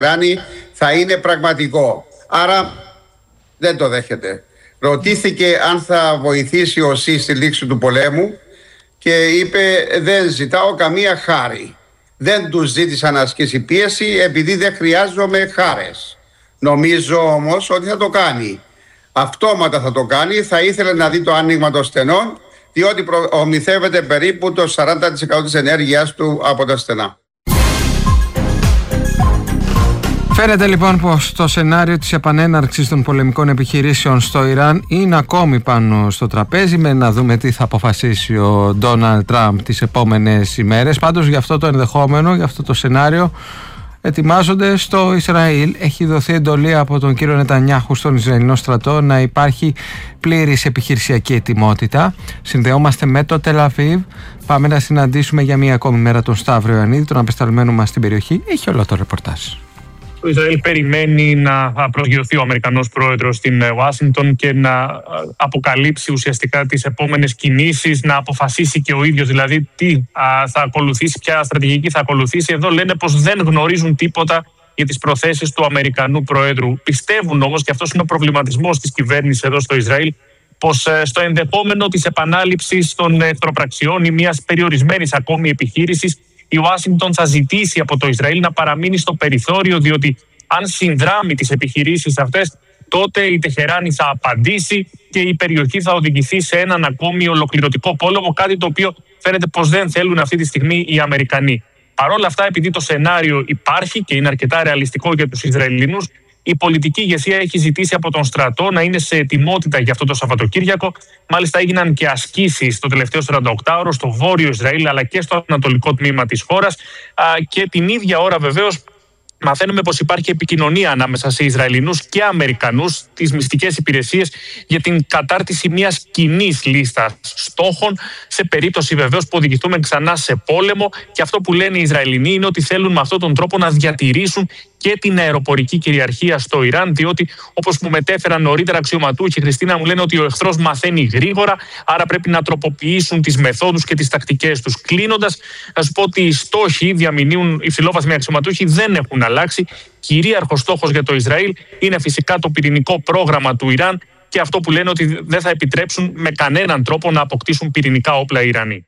Ιράνη θα είναι πραγματικό. Άρα δεν το δέχεται. Ρωτήθηκε αν θα βοηθήσει ο ΣΥ στη λήξη του πολέμου και είπε δεν ζητάω καμία χάρη. Δεν τους ζήτησα να ασκήσει πίεση επειδή δεν χρειάζομαι χάρες. Νομίζω όμως ότι θα το κάνει. Αυτόματα θα το κάνει. Θα ήθελε να δει το άνοιγμα των στενών, διότι προμηθεύεται περίπου το 40% της ενέργειας του από τα στενά. Φαίνεται λοιπόν πως το σενάριο της επανέναρξης των πολεμικών επιχειρήσεων στο Ιράν είναι ακόμη πάνω στο τραπέζι, με να δούμε τι θα αποφασίσει ο Ντόναλντ Τραμπ τις επόμενες ημέρες. Πάντως για αυτό το ενδεχόμενο, για αυτό το σενάριο ετοιμάζονται στο Ισραήλ. Έχει δοθεί εντολή από τον κύριο Νετανιάχου στον Ισραηλινό στρατό να υπάρχει πλήρης επιχειρησιακή ετοιμότητα. Συνδεόμαστε με το Τελ Αβίβ. Πάμε να συναντήσουμε για μία ακόμη μέρα τον Σταύρο Ιωαννίδη, τον απεσταλμένο μας στην περιοχή. Έχει όλο το ρεπορτάζ. Το Ισραήλ περιμένει να προσγειωθεί ο Αμερικανός πρόεδρος στην Ουάσιγκτον και να αποκαλύψει ουσιαστικά τις επόμενες κινήσεις, να αποφασίσει και ο ίδιος δηλαδή τι θα ακολουθήσει, ποια στρατηγική θα ακολουθήσει. Εδώ λένε πως δεν γνωρίζουν τίποτα για τις προθέσεις του Αμερικανού πρόεδρου. Πιστεύουν όμως, και αυτός είναι ο προβληματισμός της κυβέρνησης εδώ στο Ισραήλ, πως στο ενδεχόμενο της επανάληψης των εχθροπραξιών ή μιας περιορισμένης ακόμη επιχείρησης, η Ουάσιγκτον θα ζητήσει από το Ισραήλ να παραμείνει στο περιθώριο, διότι αν συνδράμει τις επιχειρήσεις αυτές, τότε η Τεχεράνη θα απαντήσει και η περιοχή θα οδηγηθεί σε έναν ακόμη ολοκληρωτικό πόλεμο, κάτι το οποίο φαίνεται πως δεν θέλουν αυτή τη στιγμή οι Αμερικανοί. Παρ' όλα αυτά, επειδή το σενάριο υπάρχει και είναι αρκετά ρεαλιστικό για τους Ισραηλινούς, η πολιτική ηγεσία έχει ζητήσει από τον στρατό να είναι σε ετοιμότητα για αυτό το Σαββατοκύριακο. Μάλιστα, έγιναν και ασκήσεις το τελευταίο 48ωρο στο βόρειο Ισραήλ αλλά και στο ανατολικό τμήμα της χώρας. Και την ίδια ώρα, βεβαίως, μαθαίνουμε πως υπάρχει επικοινωνία ανάμεσα σε Ισραηλινούς και Αμερικανούς, τις μυστικές υπηρεσίες, για την κατάρτιση μιας κοινής λίστας στόχων, σε περίπτωση βεβαίως που οδηγηθούμε ξανά σε πόλεμο. Και αυτό που λένε οι Ισραηλινοί είναι ότι θέλουν με αυτόν τον τρόπο να διατηρήσουν και την αεροπορική κυριαρχία στο Ιράν, διότι όπως μου μετέφεραν νωρίτερα αξιωματούχοι, Χριστίνα, μου λένε ότι ο εχθρός μαθαίνει γρήγορα, άρα πρέπει να τροποποιήσουν τις μεθόδους και τις τακτικές τους. Κλείνοντας, να σου πω ότι οι στόχοι διαμηνύουν οι υψηλόβαθμοι αξιωματούχοι δεν έχουν αλλάξει. Κυρίαρχος στόχος για το Ισραήλ είναι φυσικά το πυρηνικό πρόγραμμα του Ιράν και αυτό που λένε ότι δεν θα επιτρέψουν με κανέναν τρόπο να αποκτήσουν πυρηνικά όπλα οι Ιρανοί.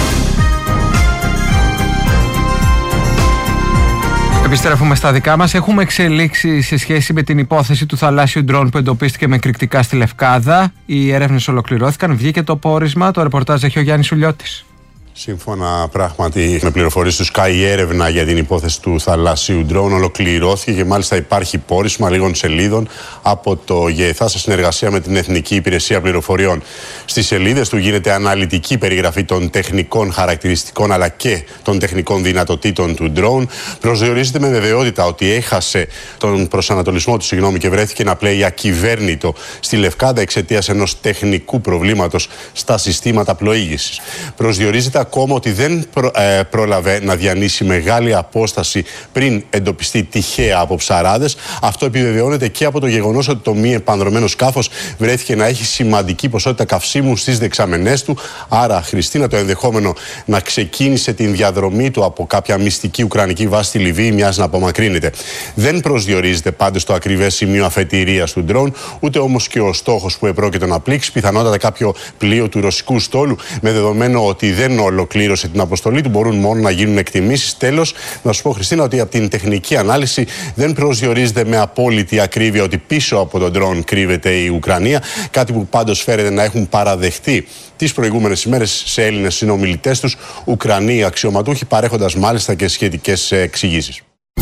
Επιστρέφουμε στα δικά μας. Έχουμε εξελίξει σε σχέση με την υπόθεση του θαλάσσιου ντρόν που εντοπίστηκε με εκρηκτικά στη Λευκάδα. Οι έρευνες ολοκληρώθηκαν. Βγήκε το πόρισμα. Το ρεπορτάζ έχει ο Γιάννης Σουλιώτης. Σύμφωνα πράγματι με πληροφορίες του Sky, η έρευνα για την υπόθεση του θαλασσίου ντρόουν ολοκληρώθηκε και μάλιστα υπάρχει πόρισμα λίγων σελίδων από το ΓΕΘΑ σε συνεργασία με την Εθνική Υπηρεσία Πληροφοριών. Στις σελίδες του γίνεται αναλυτική περιγραφή των τεχνικών χαρακτηριστικών αλλά και των τεχνικών δυνατοτήτων του ντρόουν. Προσδιορίζεται με βεβαιότητα ότι έχασε τον προσανατολισμό του και βρέθηκε να πλέει ακυβέρνητο στη Λευκάδα εξαιτίας ενός τεχνικού προβλήματος στα συστήματα πλοήγησης. Προσδιορίζεται ακόμα ότι δεν πρόλαβε να διανύσει μεγάλη απόσταση πριν εντοπιστεί τυχαία από ψαράδες. Αυτό επιβεβαιώνεται και από το γεγονός ότι το μη επανδρωμένο σκάφος βρέθηκε να έχει σημαντική ποσότητα καυσίμου στις δεξαμενές του. Άρα, Χριστίνα, το ενδεχόμενο να ξεκίνησε την διαδρομή του από κάποια μυστική ουκρανική βάση στη Λιβύη μοιάζει να απομακρύνεται. Δεν προσδιορίζεται πάντως το ακριβές σημείο αφετηρίας του ντρόουν, ούτε όμως και ο στόχος που επρόκειτο να πλήξει, πιθανότατα κάποιο πλοίο του ρωσικού στόλου, με δεδομένο ότι δεν ολοκλήρωσε την αποστολή του, μπορούν μόνο να γίνουν εκτιμήσεις. Τέλος, να σου πω, Χριστίνα, ότι από την τεχνική ανάλυση δεν προσδιορίζεται με απόλυτη ακρίβεια ότι πίσω από τον ντρόουν κρύβεται η Ουκρανία. Κάτι που πάντως φέρεται να έχουν παραδεχτεί τις προηγούμενες ημέρες σε Έλληνες συνομιλητές τους Ουκρανοί αξιωματούχοι, παρέχοντας μάλιστα και σχετικές εξηγήσεις.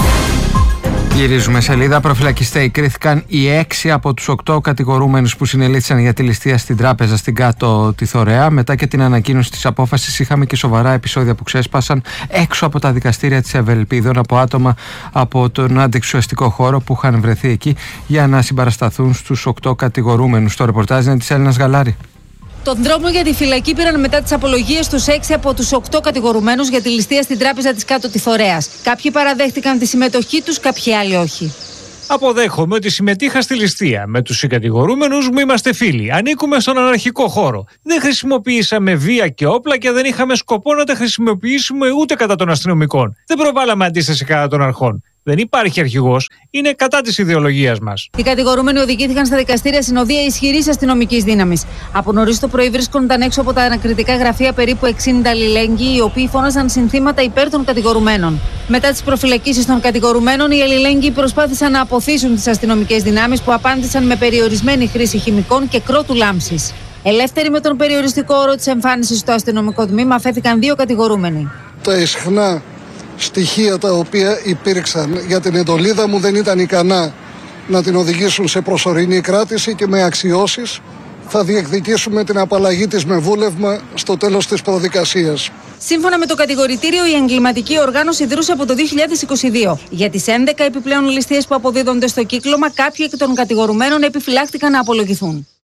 Γυρίζουμε σελίδα. Προφυλακιστέοι κρίθηκαν οι 6 από τους 8 κατηγορούμενους που συνελήφθησαν για τη ληστεία στην τράπεζα στην Κάτω τη Θωρέα. Μετά και την ανακοίνωση της απόφασης, είχαμε και σοβαρά επεισόδια που ξέσπασαν έξω από τα δικαστήρια της Ευελπίδων από άτομα από τον αντεξουσιαστικό χώρο που είχαν βρεθεί εκεί για να συμπαρασταθούν στους 8 κατηγορούμενους. Το ρεπορτάζ είναι της Έλληνας Γαλάρη. Τον δρόμο για τη φυλακή πήραν μετά τις απολογίες τους 6 από τους 8 κατηγορουμένους για τη ληστεία στην τράπεζα της Κάτω τη Θωρέας. Κάποιοι παραδέχτηκαν τη συμμετοχή τους, κάποιοι άλλοι όχι. Αποδέχομαι ότι συμμετείχα στη ληστεία. Με τους συγκατηγορούμενους μου είμαστε φίλοι. Ανήκουμε στον αναρχικό χώρο. Δεν χρησιμοποιήσαμε βία και όπλα και δεν είχαμε σκοπό να τα χρησιμοποιήσουμε ούτε κατά των αστυνομικών. Δεν προβάλαμε αντίσταση κατά των αρχών. Δεν υπάρχει αρχηγός, είναι κατά της ιδεολογίας μας. Οι κατηγορούμενοι οδηγήθηκαν στα δικαστήρια συνοδεία ισχυρής αστυνομικής δύναμης. Από νωρίς το πρωί βρίσκονταν έξω από τα ανακριτικά γραφεία περίπου 60 αλληλέγγυοι, οι οποίοι φώναζαν συνθήματα υπέρ των κατηγορουμένων. Μετά τις προφυλακίσεις των κατηγορουμένων, οι αλληλέγγυοι προσπάθησαν να αποθήσουν τις αστυνομικές δυνάμεις που απάντησαν με περιορισμένη χρήση χημικών και κρότου λάμψης. Ελεύθεροι με τον περιοριστικό όρο της εμφάνισης στο αστυνομικό τμήμα αφέθηκαν 2 κατηγορούμενοι. Τα ισχνά στοιχεία τα οποία υπήρξαν για την εντολίδα μου δεν ήταν ικανά να την οδηγήσουν σε προσωρινή κράτηση και με αξιώσεις θα διεκδικήσουμε την απαλλαγή της με βούλευμα στο τέλος της προδικασίας. Σύμφωνα με το κατηγορητήριο, η εγκληματική οργάνωση δρούσε από το 2022. Για τις 11 επιπλέον ληστείες που αποδίδονται στο κύκλωμα, κάποιοι εκ των κατηγορουμένων επιφυλάχτηκαν να απολογηθούν.